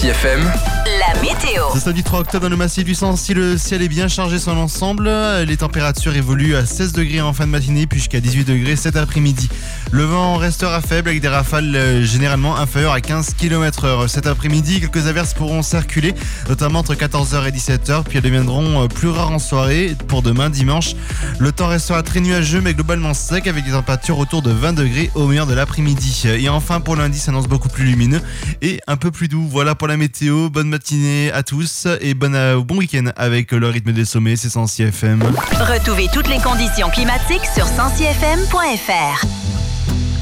Sancy FM. La météo. Ce samedi 3 octobre dans le massif du Sancy, le ciel est bien chargé sur l'ensemble. Les températures évoluent à 16 degrés en fin de matinée puis jusqu'à 18 degrés cet après-midi. Le vent restera faible avec des rafales généralement inférieures à 15 km/h. Cet après-midi, quelques averses pourront circuler, notamment entre 14h et 17h, puis elles deviendront plus rares en soirée. Pour demain, dimanche, le temps restera très nuageux mais globalement sec avec des températures autour de 20 degrés au meilleur de l'après-midi. Et enfin, pour lundi, ça s'annonce beaucoup plus lumineux et un peu plus doux. Voilà pour la météo. Bonne matinée à tous et bon week-end avec le rythme des sommets. C'est Sancy FM. Retrouvez toutes les conditions climatiques sur sancyfm.fr.